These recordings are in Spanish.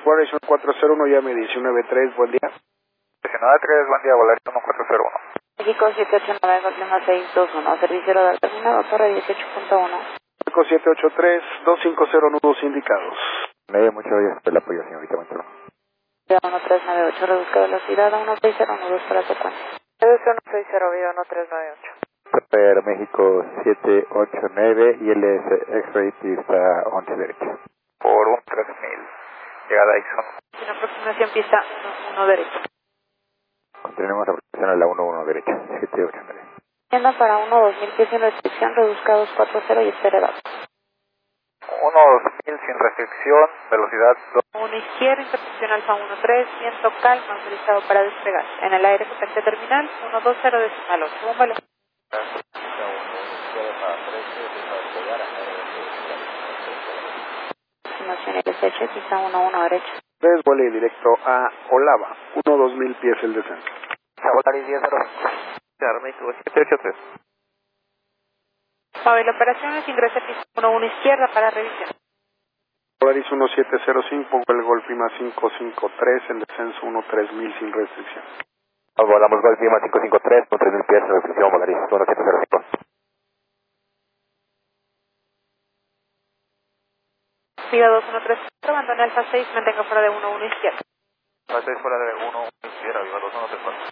Volaris 1401, llame 193, buen día. 19-3, buen día, Volaris 1401. México 789, Golfima 621, servicio radar terminado, torre 18.1. México 783, 250 nudos indicados. Muchas gracias por el apoyo, señorita Montero. 1398, reduzca velocidad a 160 nudos para secuencia. Reduce 160, vida 1398. Super México 789 y LS X-Ray pista 11 derecha. Por un 3000, llegada a Ixon. En aproximación pista 1 derecha. Continuemos la aproximación a la 11 derecha, 789. Tienda para 1-2000 pies sin restricción, reduzca 240 y espere bajo. 1-2000 sin restricción, velocidad 2. 1 izquierda, intercepción alfa 13, viento calma, autorizado para despegar. En el aire, contacto terminal, 120 decimal 8, bómbalo. Estimación LSH, pista 11 derecha. 3, vuele directo a Olava, 2000 pies el descenso. Volaris 10-0. México 783. Móvil operaciones, ingresa pista 11 izquierda para revisión. Volaris 1705, el Golfima 553, el descenso 13000 sin restricción. Volamos Golfima 553, con 3000 pies de restricción, Volaris 1705. Viva 2134, abandone alfa 6, mantenga fuera de 11 izquierda. Alfa 6 fuera de 1 izquierda, viva 2134.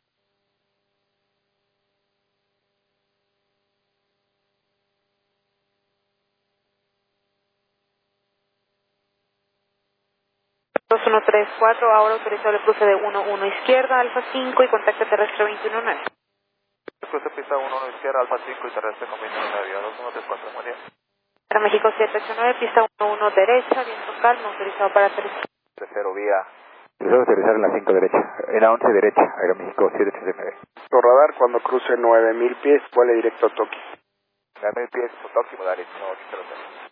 Dos 2134, ahora autorizado el cruce de 11 izquierda, alfa 5 y contacto terrestre 219. Cruce pista 1 izquierda, alfa 5 y terrestre con 29, viva 2134, buen día. Para México 789, pista 11 derecha, viento calma, autorizado para aterrizar. 30 vía. Deseo aterrizar en la 5 derecha, en la 11 derecha, Aeroméxico 789. Radar cuando cruce 9000 pies, vuele directo a Tokio. 9000 pies, Tokio, Volaris 1803.